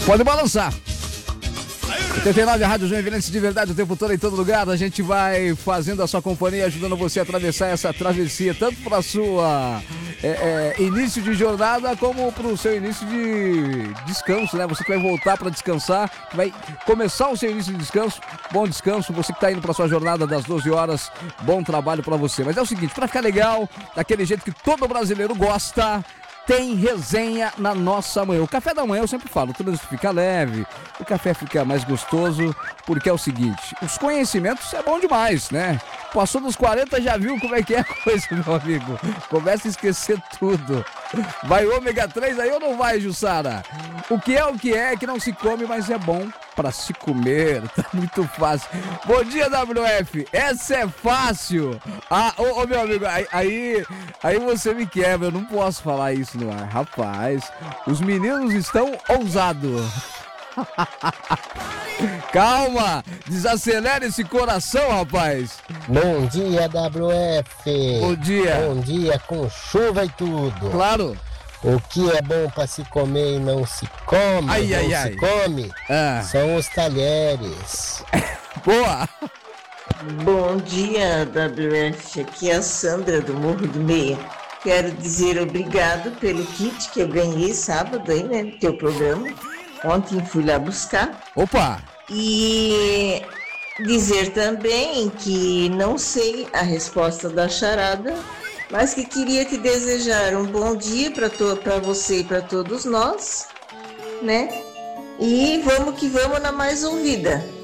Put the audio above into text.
Pode balançar. 89, a Rádio Joinvilense de verdade o tempo todo em todo lugar. A gente vai fazendo a sua companhia, ajudando você a atravessar essa travessia, tanto para sua início de jornada, como para o seu início de descanso, né? Você que vai voltar para descansar, que vai começar o seu início de descanso. Bom descanso, você que está indo para sua jornada das 12 horas, bom trabalho para você. Mas é o seguinte, para ficar legal, daquele jeito que todo brasileiro gosta, tem resenha na nossa manhã. O café da manhã eu sempre falo, o trânsito fica leve, o café fica mais gostoso, porque é o seguinte, os conhecimentos é bom demais, né? Passou dos 40, já viu como é que é a coisa, meu amigo. Começa a esquecer tudo. Vai ômega 3 aí ou não vai, Jussara? O que é que não se come, mas é bom pra se comer. Tá muito fácil. Bom dia, WF. Essa é fácil. Ô meu amigo, aí você me quebra. Eu não posso falar isso no ar. Rapaz, os meninos estão ousados. Calma, desacelera esse coração, rapaz. Bom dia, WF. Bom dia. Bom dia com chuva e tudo. Claro. O que é bom para se comer e não se come, se come, são os talheres. Boa. Bom dia, WF. Aqui é a Sandra do Morro do Meia. Quero dizer obrigado pelo kit que eu ganhei sábado aí, né, no teu programa. Ontem fui lá buscar. Opa! E dizer também que não sei a resposta da charada, mas que queria te desejar um bom dia para você e para todos nós, né? E vamos que vamos na mais ouvida.